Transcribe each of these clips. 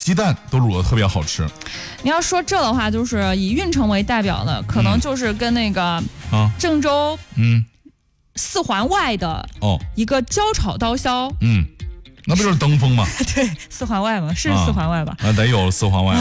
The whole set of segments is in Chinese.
鸡蛋都卤得特别好吃。 你要说这的话，就是以运城为代表的，可能就是跟那个郑州4环外的一个焦炒刀削， 那不就是登封吗？ 对，4环外嘛，是4环外吧？ 得有4环外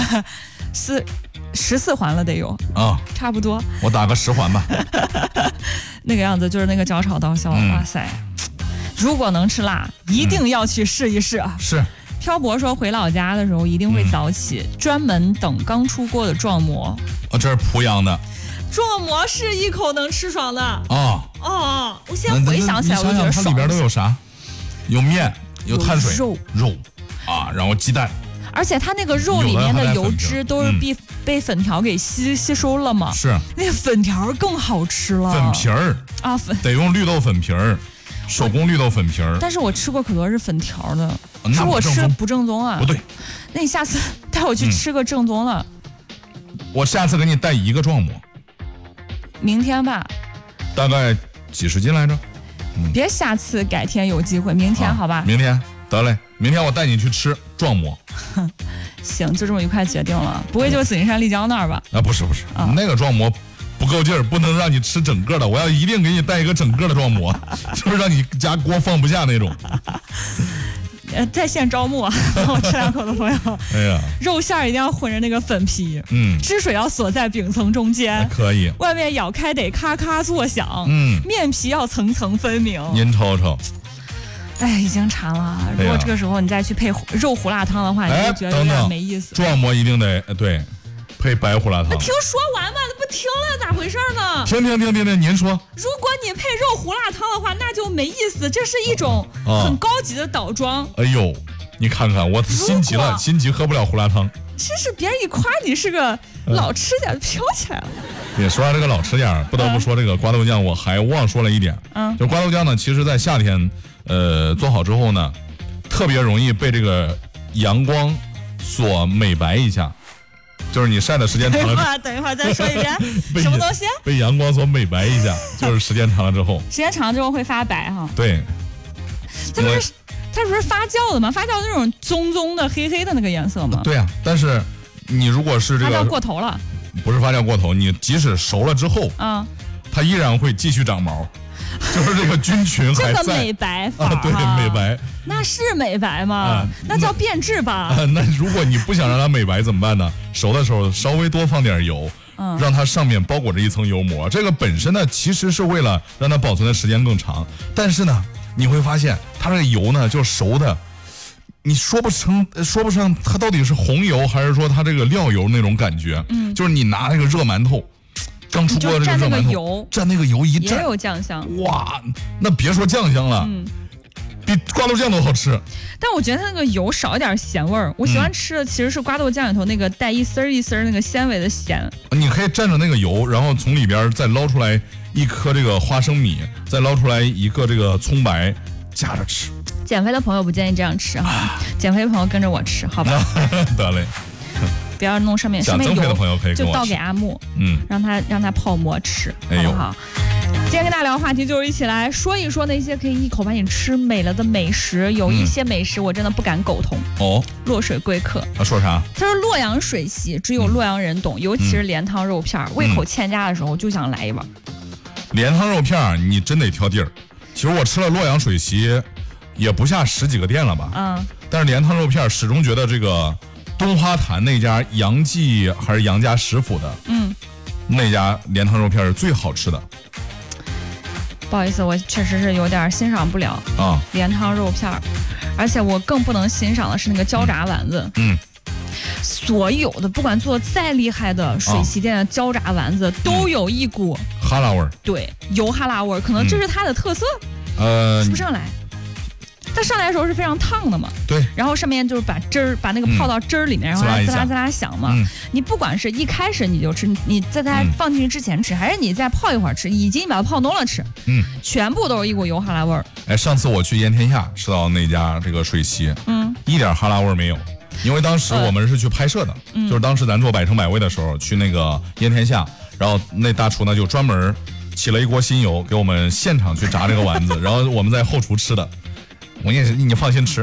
14环了得有差不多。 我打个10环吧。 那个样子就是那个焦炒刀削，哇塞！如果能吃辣，一定要去试一试。 是。 漂泊说回老家的时候一定会早起，专门等刚出锅的壮馍。 这是濮阳的。 壮馍是一口能吃爽的。我现在回想起来我就觉得爽。 它里边都有啥？有面，有碳水，肉然后鸡蛋。 而且它那个肉里面的油脂都是被粉条给吸收了嘛。 是。 那个粉条更好吃了。 粉皮儿得用绿豆粉皮儿，手工绿豆粉皮儿。 但是我吃过可多是粉条的，是我吃不正宗啊。 不对， 那你下次带我去吃个正宗的。 我下次给你带1个壮馍。 明天吧。 大概几十斤来着？ 别下次，改天有机会，明天好吧？ 明天得嘞，明天我带你去吃壮馍。 行，就这么愉快决定了。不会就是紫金山丽江那儿吧？ 不是，那个壮馍不够劲儿，不能让你吃整个的。我要一定给你带一个整个的壮馍，就是让你家锅放不下那种。 在线招募帮我吃2口的朋友。 哎呀， 肉馅一定要混着那个粉皮，汁水要锁在饼层中间， 可以。 外面咬开得咔咔作响，面皮要层层分明。 您瞅瞅。 已经馋了。如果这个时候你再去配肉胡辣汤的话，你就觉得有点没意思。 壮馍一定得对，配白胡辣汤。 听说完吧，不听了，咋回事呢？ 听，您说。 如果你配肉胡辣汤的话，那就没意思。这是一种很高级的倒装。 哎呦，你看看我心急了，心急喝不了胡辣汤。 其实别人一夸你是个老吃点，飘起来了。 也说到这个老吃点，不得不说这个瓜豆酱，我还忘说了一点。就瓜豆酱呢，其实在夏天，做好之后呢，特别容易被这个阳光所美白一下。就是你晒的时间长了， 等一会儿再说一遍，什么东西？ 被阳光所美白一下，就是时间长了之后， 时间长了之后会发白哈。 对， 它不是发酵的吗？发酵那种棕棕的、黑黑的那个颜色吗？ 对啊，但是你如果是这个发酵过头了， 不是发酵过头，你即使熟了之后，它依然会继续长毛。就是这个菌群还在。 这个美白法对，美白。 那是美白吗？那叫变质吧。 那如果你不想让它美白怎么办呢？熟的时候稍微多放点油，让它上面包裹着一层油膜。这个本身呢，其实是为了让它保存的时间更长。但是呢，你会发现它这个油呢，就熟的，你说不上它到底是红油还是说它这个料油那种感觉。就是你拿那个热馒头。刚出锅的这个热馒头，蘸那个油一蘸， 也有酱香。 哇，那别说酱香了，比瓜豆酱都好吃。 但我觉得它那个油少一点咸味儿，我喜欢吃的其实是瓜豆酱里头那个带一丝一丝那个纤维的咸。 你可以蘸着那个油，然后从里边再捞出来一颗这个花生米，再捞出来一个这个葱白，夹着吃。 减肥的朋友不建议这样吃哈，减肥的朋友跟着我吃，好吧？ 得嘞。 不要弄上面油，就倒给阿木，让他泡馍吃，好不好？今天跟大家聊的话题就是一起来说一说那些可以一口把你吃美了的美食。有一些美食我真的不敢苟同。落水贵客。 说啥？ 他说洛阳水席只有洛阳人懂，尤其是莲汤肉片，胃口欠佳的时候就想来一碗。 莲汤肉片你真得挑地儿。其实我吃了洛阳水席，也不下10几个店了吧？但是莲汤肉片始终觉得这个。东花坛那家杨记还是杨家食府的，那家莲汤肉片是最好吃的。 不好意思，我确实是有点欣赏不了莲汤肉片，而且我更不能欣赏的是那个焦炸丸子。所有的不管做再厉害的水席店的焦炸丸子，都有一股哈喇味儿。 对，油哈喇味儿，可能这是它的特色。说不上来。它上来的时候是非常烫的嘛， 对， 然后上面就是把那个泡到汁儿里面，然后滋啦滋啦响嘛。你不管是一开始你就吃，你在它放进去之前吃，还是你再泡一会儿吃，以及你把它泡浓了吃，全部都是一股油哈喇味儿。 上次我去烟天下吃到那家这个水席，一点哈喇味儿没有，因为当时我们是去拍摄的，就是当时咱做百城百味的时候去那个烟天下，然后那大厨呢就专门起了一锅新油给我们现场去炸这个丸子，然后我们在后厨吃的。我也是，你放心吃，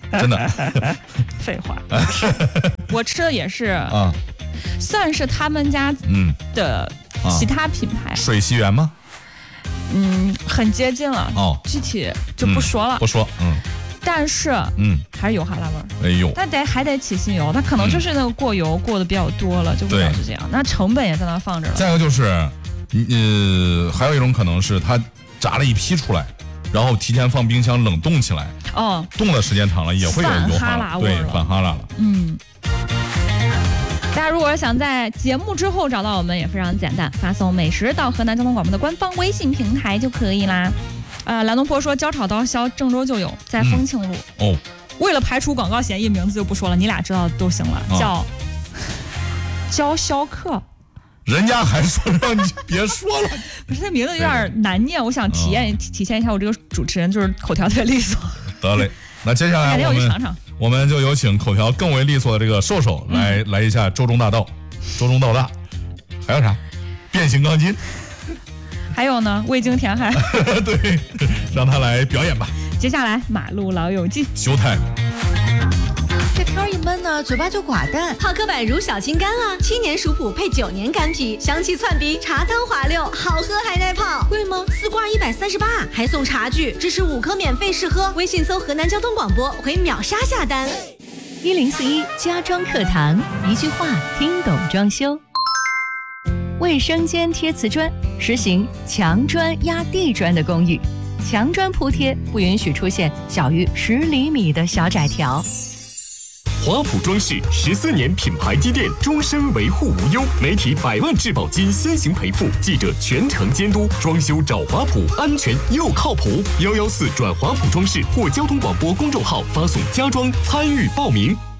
真的。 废话，我吃的也是啊，算是他们家的其他品牌。 水西园吗？ 很接近了哦，具体就不说了， 不说， 但是还是有哈喇味儿。 哎呦， 但还得起新油，它可能就是那个过油过的比较多了，就会导致这样。那成本也在那放着了。 再一个就是，还有一种可能是它炸了一批出来，然后提前放冰箱冷冻起来，冻的时间长了也会有油哈喇味，对，反哈喇了。 大家如果想在节目之后找到我们，也非常简单，发送美食到河南交通广播的官方微信平台就可以啦。蓝东坡说焦炒刀削郑州就有，在丰庆路。为了排除广告嫌疑，名字就不说了，你俩知道都行了，叫焦削客。 人家还说让你别说了， 不是，他名字有点难念，我想体现一下我这个主持人就是口条特别利索。 得嘞，那接下来我们就有请口条更为利索的这个瘦瘦来一下周中大道，周中道大，还有啥？变形钢筋， 还有呢，味精填海。 对，让他来表演吧。 接下来马路老友记， 休泰。 这天一闷呢，嘴巴就寡淡。 泡赣板乳小青柑啊，7年熟普配9年干皮，香气窜鼻，茶汤滑溜，好喝还耐泡。 贵吗？4罐138， 还送茶具，支持5颗免费试喝。微信搜河南交通广播，回秒杀下单。 1041家装课堂，一句话听懂装修。卫生间贴瓷砖，实行墙砖压地砖的公寓，墙砖铺贴不允许出现小于10厘米的小窄条。 华普装饰14年品牌积淀，终身维护无忧，媒体100万质保金先行赔付，记者全程监督，装修找华普，安全又靠谱。114转华普装饰或交通广播公众号发送家装参与报名。